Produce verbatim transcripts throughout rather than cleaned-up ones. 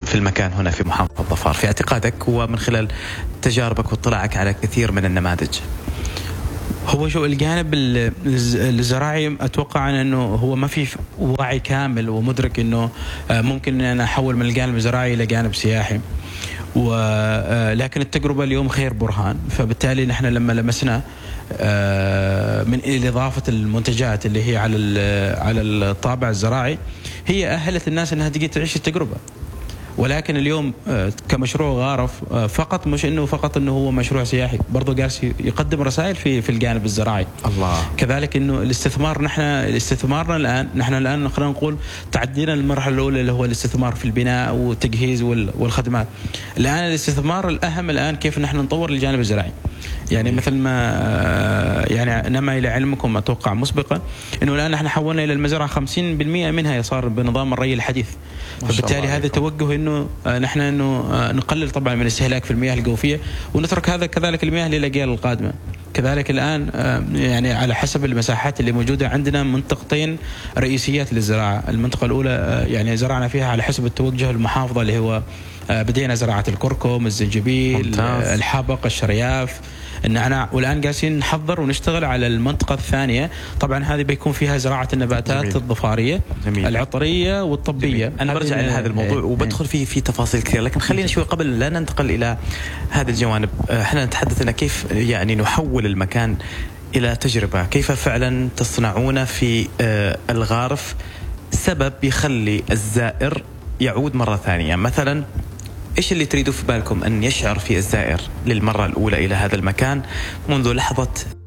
في المكان هنا في محافظة ظفار في اعتقادك ومن خلال تجاربك واطلاعك على كثير من النماذج؟ هو شو الجانب الزراعي اتوقع انه هو ما في وعي كامل ومدرك انه ممكن ان انا احول من الجانب الزراعي الى جانب سياحي، ولكن التجربه اليوم خير برهان. فبالتالي نحن لما لمسنا من اضافه المنتجات اللي هي على على الطابع الزراعي هي اهلت الناس انها تجي تعيش التجربه. ولكن اليوم كمشروع غارف فقط مش انه فقط انه هو مشروع سياحي، برضه جالس يقدم رسائل في في الجانب الزراعي. الله. كذلك انه الاستثمار، نحن استثمارنا الان نحن الان خلينا نقول تعدينا المرحله الاولى اللي هو الاستثمار في البناء والتجهيز والخدمات. الان الاستثمار الاهم الان كيف نحن نطور الجانب الزراعي. يعني مثل ما يعني نما الى علمكم اتوقع مسبقا انه الان نحن حولنا الى المزرعه خمسين بالمئة منها صار بنظام الري الحديث. فبالتالي هذا توجه انه نحن انه نقلل طبعا من الاستهلاك في المياه الجوفيه ونترك هذا كذلك المياه للاجيال القادمه. كذلك الان يعني على حسب المساحات اللي موجوده عندنا منطقتين رئيسيات للزراعه، المنطقه الاولى يعني زرعنا فيها على حسب التوجه المحافظه اللي هو بدينا زراعه الكركم، الزنجبيل، ممتاز. الحبق، الشرياف، النعناع، والان جالسين نحضر ونشتغل على المنطقه الثانيه. طبعا هذه بيكون فيها زراعه النباتات جميل. الظفاريه جميل. العطريه والطبيه جميل. انا برجع الى هذا الموضوع وبدخل فيه في تفاصيل كثير، لكن خلينا شوي قبل لا ننتقل الى هذه الجوانب احنا نتحدث عن كيف يعني نحول المكان الى تجربه، كيف فعلا تصنعون في الغارف سبب يخلي الزائر يعود مره ثانيه. مثلا ايش اللي تريدوا في بالكم ان يشعر في الزائر للمره الاولى الى هذا المكان منذ لحظه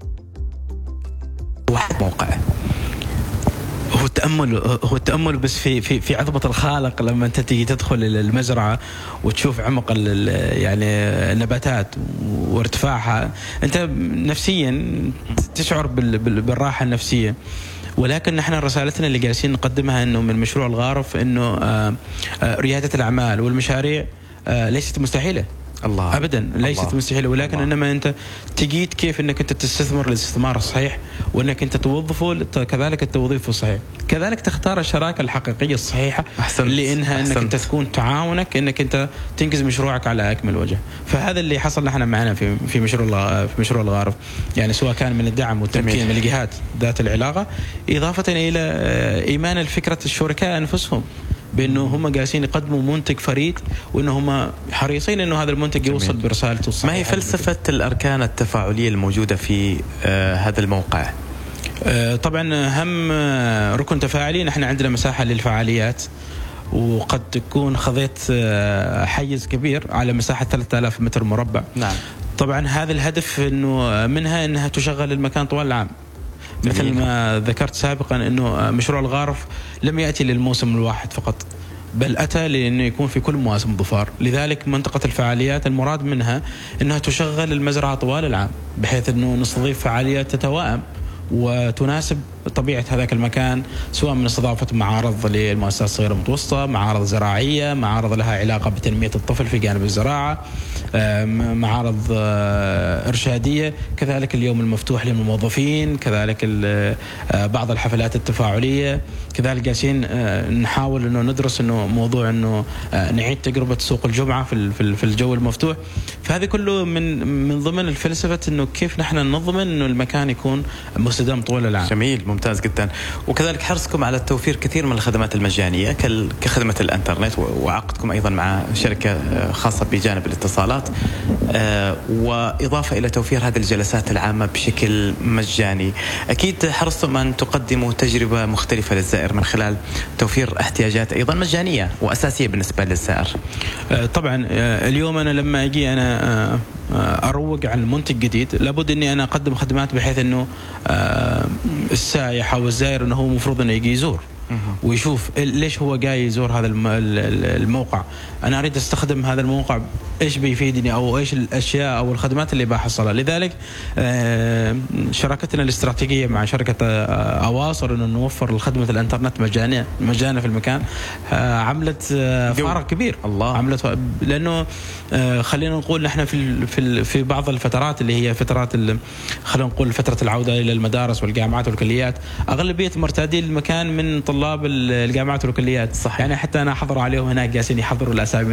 واحد موقعه؟ هو التامل هو التامل بس في في في عظمه الخالق. لما انت تيجي تدخل الى المزرعه وتشوف عمق يعني النباتات وارتفاعها، انت نفسيا تشعر بالراحه النفسيه. ولكن نحن رسالتنا اللي جالسين نقدمها انه من مشروع الغارف انه رياده الاعمال والمشاريع ليست مستحيله. الله. ابدا ليست الله. مستحيله، ولكن الله. انما انت تجيت كيف انك انت تستثمر الاستثمار الصحيح، وانك انت توظفه كذلك التوظيف الصحيح، كذلك تختار الشراكه الحقيقيه الصحيحه أحسنت. لانها انك أحسنت. انت تكون تعاونك انك انت تنجز مشروعك على اكمل وجه. فهذا اللي حصل نحن معنا في في مشروع في مشروع الغارف، يعني سواء كان من الدعم والتمكين من الجهات ذات العلاقه، اضافه الى ايمان الفكره الشركاء انفسهم بانه هم جالسين يقدموا منتج فريد، وانه هم حريصين انه هذا المنتج يوصل برسالته الصحيحه. ما هي فلسفه الاركان التفاعليه الموجوده في آه هذا الموقع؟ آه طبعا اهم آه ركن تفاعلي، نحن عندنا مساحه للفعاليات، وقد تكون خذيت آه حيز كبير على مساحه ثلاثة آلاف متر مربع. نعم. طبعا هذا الهدف انه منها انها تشغل المكان طوال العام. مثل ما ذكرت سابقا انه مشروع الغارف لم ياتي للموسم الواحد فقط، بل اتى لانه يكون في كل مواسم ظفار. لذلك منطقه الفعاليات المراد منها انها تشغل المزرعه طوال العام، بحيث انه نستضيف فعاليات تتوائم وتناسب طبيعة هذاك المكان، سواء من استضافة معارض للمؤسسات الصغيرة والمتوسطة، معارض زراعية، معارض لها علاقة بتنمية الطفل في جانب الزراعة، معارض إرشادية، كذلك اليوم المفتوح للموظفين، كذلك بعض الحفلات التفاعلية. كذلك جالسين نحاول انه ندرس انه موضوع انه نعيد تجربة سوق الجمعة في في الجو المفتوح. فهذا كله من من ضمن الفلسفة انه كيف نحن نضمن انه المكان يكون مستدام طول العام. جميل، ممتاز جدا. وكذلك حرصكم على التوفير كثير من الخدمات المجانية كخدمة الانترنت، وعقدكم ايضا مع شركة خاصة بجانب الاتصالات، واضافة الى توفير هذه الجلسات العامة بشكل مجاني. اكيد حرصتم ان تقدموا تجربة مختلفة للزائر من خلال توفير احتياجات ايضا مجانية واساسية بالنسبة للزائر. طبعا اليوم انا لما اجي انا اروج عن المنتج جديد، لابد اني انا اقدم خدمات بحيث انه السائح او الزائر انه هو المفروض انه يجي يزور ويشوف ليش هو جاي يزور هذا الموقع. انا اريد استخدم هذا الموقع، ايش بيفيدني او ايش الاشياء او الخدمات اللي بحصلها. لذلك شراكتنا الاستراتيجيه مع شركه اواصر انه نوفر خدمه الانترنت مجانيه مجانا في المكان عملت فارق كبير. الله. عملت لانه خلينا نقول نحن في في في بعض الفترات اللي هي فترات خلينا نقول فتره العوده الى المدارس والجامعات والكليات، اغلبيه مرتادين المكان من طلاب الجامعات والكليات. صح. يعني حتى انا احضر عليهم هناك جالسين يحضروا الاسامي